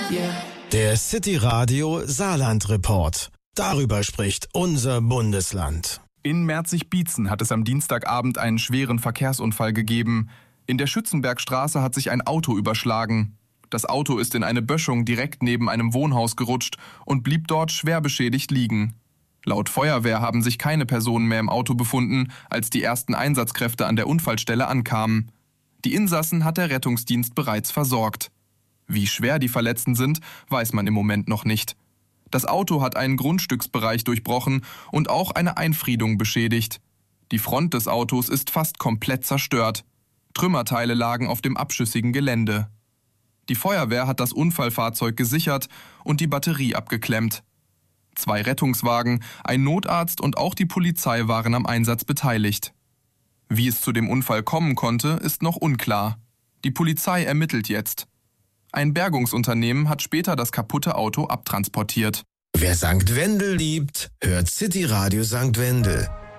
Der City Radio Saarland Report. Darüber spricht unser Bundesland. In Merzig-Bietzen hat es am Dienstagabend einen schweren Verkehrsunfall gegeben. In der Schützenbergstraße hat sich ein Auto überschlagen. Das Auto ist in eine Böschung direkt neben einem Wohnhaus gerutscht und blieb dort schwer beschädigt liegen. Laut Feuerwehr haben sich keine Personen mehr im Auto befunden, als die ersten Einsatzkräfte an der Unfallstelle ankamen. Die Insassen hat der Rettungsdienst bereits versorgt. Wie schwer die Verletzten sind, weiß man im Moment noch nicht. Das Auto hat einen Grundstücksbereich durchbrochen und auch eine Einfriedung beschädigt. Die Front des Autos ist fast komplett zerstört. Trümmerteile lagen auf dem abschüssigen Gelände. Die Feuerwehr hat das Unfallfahrzeug gesichert und die Batterie abgeklemmt. 2 Rettungswagen, ein Notarzt und auch die Polizei waren am Einsatz beteiligt. Wie es zu dem Unfall kommen konnte, ist noch unklar. Die Polizei ermittelt jetzt. Ein Bergungsunternehmen hat später das kaputte Auto abtransportiert. Wer St. Wendel liebt, hört City Radio St. Wendel.